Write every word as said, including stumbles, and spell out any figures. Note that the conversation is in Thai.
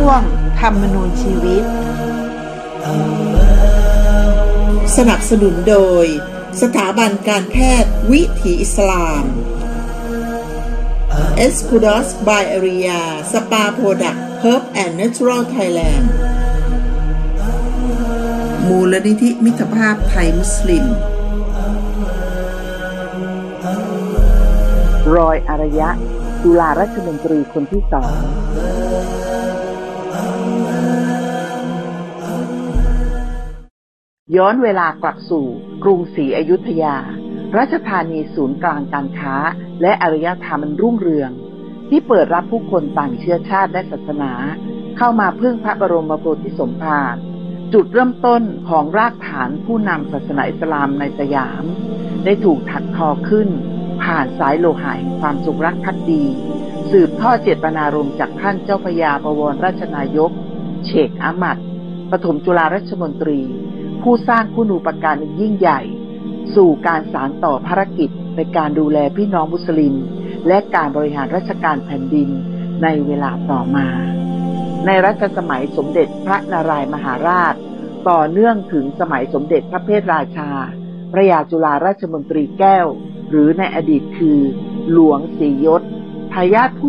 ช่วงธรรมนูญชีวิตสนับสนุนโดยสถาบันการแพทย์วิถีอิสลาม Escudos by Area Spa Product Herb and Natural Thailand มูลนิธิมิตรภาพไทยมุสลิมรอยอารยะจุฬาราชมนตรีคนที่สองย้อนเวลากลับสู่กรุงศรีอยุธยาราชธานีศูนย์กลางการค้าและอารยธรรมอันรุ่งเรืองที่เปิดรับผู้คนต่างเชื้อชาติและศาสนาเข้ามาพึ่งพระบรมโพธิสมภารจุดเริ่มต้นของรากฐานผู้นำศาสนาอิสลามในสยามได้ถูกถักทอขึ้นผ่านสายโลหะแห่งความจงรักภักดีสืบทอดเจตนารมณ์จากท่านเจ้าพระยาบวรราชนายกเชคอามัดปฐมจุฬาราชมนตรีผู้สร้างคุณูปการอันยิ่งใหญ่สู่การสานต่อภารกิจในการดูแลพี่น้องมุสลิมและการบริหารราชการแผ่นดินในเวลาต่อมาในรัชสมัยสมเด็จพระนารายมหาราชต่อเนื่องถึงสมัยสมเด็จพระเพทราชาพระยาจุฬาราชมนตรีแก้วหรือในอดีตคือหลวงศรียศทายาทผู้